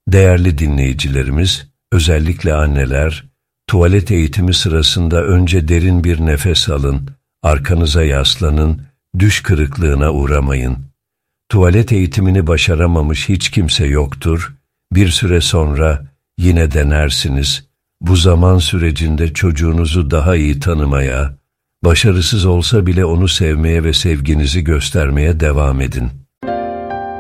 Değerli dinleyicilerimiz, özellikle anneler, tuvalet eğitimi sırasında önce derin bir nefes alın, arkanıza yaslanın, düş kırıklığına uğramayın. Tuvalet eğitimini başaramamış hiç kimse yoktur. Bir süre sonra yine denersiniz. Bu zaman sürecinde çocuğunuzu daha iyi tanımaya, başarısız olsa bile onu sevmeye ve sevginizi göstermeye devam edin.